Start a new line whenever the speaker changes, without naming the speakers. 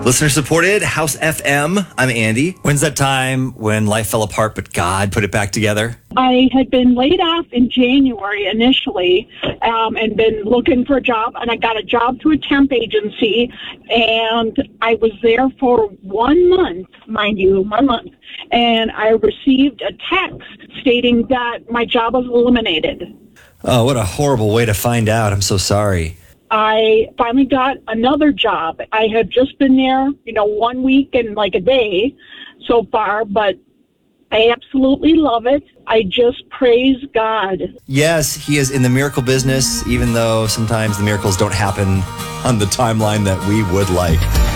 Listener supported House FM. I'm Andy.
When's that time when life fell apart, but God put it back together?
I had been laid off in January initially and been looking for a job, and I got a job through a temp agency, and I was there for 1 month, mind you, 1 month, and I received a text stating that my job was eliminated.
Oh, what a horrible way to find out. I'm so sorry.
I finally got another job. I had just been there, 1 week and like a day so far, but I absolutely love it. I just praise God.
Yes, he is in the miracle business, even though sometimes the miracles don't happen on the timeline that we would like.